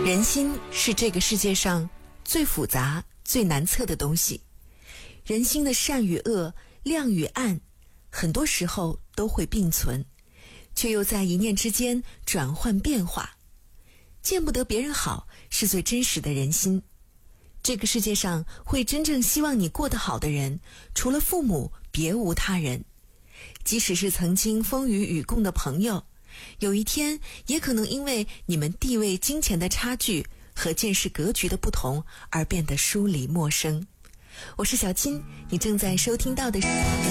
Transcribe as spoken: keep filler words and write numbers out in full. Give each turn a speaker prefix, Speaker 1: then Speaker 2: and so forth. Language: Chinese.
Speaker 1: 人心是这个世界上最复杂、最难测的东西。人心的善与恶、亮与暗，很多时候都会并存，却又在一念之间转换变化。见不得别人好，是最真实的人心。这个世界上会真正希望你过得好的人，除了父母，别无他人。即使是曾经风雨与共的朋友，有一天也可能因为你们地位金钱的差距和见识格局的不同而变得疏离陌生。我是小金，你正在收听到的是